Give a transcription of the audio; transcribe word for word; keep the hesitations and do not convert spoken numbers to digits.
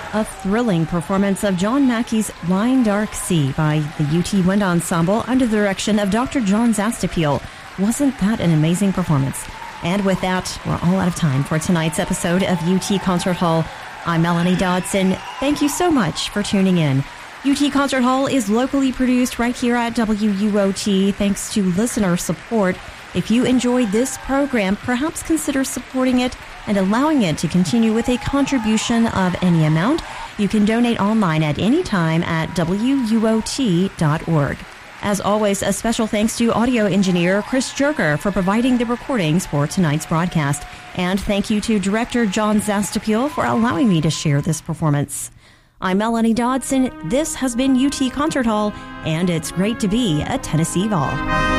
a thrilling performance of John Mackey's Wine Dark Sea by the U T Wind Ensemble under the direction of Doctor John Zastipiel. Wasn't that an amazing performance? And with that, we're all out of time for tonight's episode of U T Concert Hall. I'm Melanie Dodson. Thank you so much for tuning in. U T Concert Hall is locally produced right here at W U O T thanks to listener support. If you enjoyed this program, perhaps consider supporting it and allowing it to continue with a contribution of any amount. You can donate online at any time at W U O T dot org. As always, a special thanks to audio engineer Chris Jerker for providing the recordings for tonight's broadcast. And thank you to director John Zastipiel for allowing me to share this performance. I'm Melanie Dodson. This has been U T Concert Hall, and it's great to be at Tennessee Vol.